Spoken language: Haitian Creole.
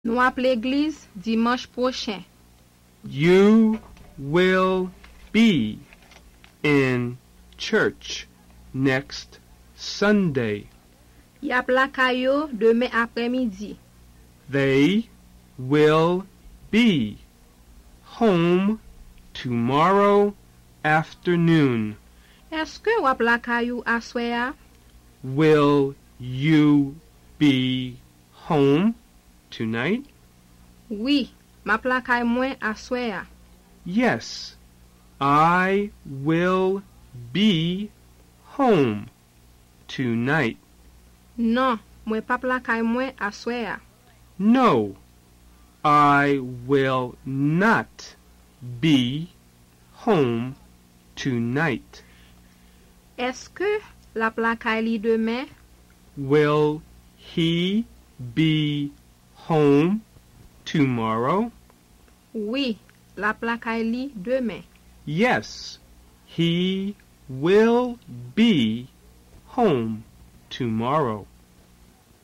Nous à l'église dimanche prochain. You will be in church next Sunday. Y a la caillou demain après-midi. They will be home tomorrow afternoon. Est-ce que ou a la caillou à soya? Will you be home tonight? Oui, ma la caille moi à soya. Yes, I will be home tonight. Non, moi pas la caille moi à soya. No, I will not be home tonight. Est-ce que la caille li demain? Will he be home tomorrow? Oui, la caille li demain. Yes, he will be home tomorrow.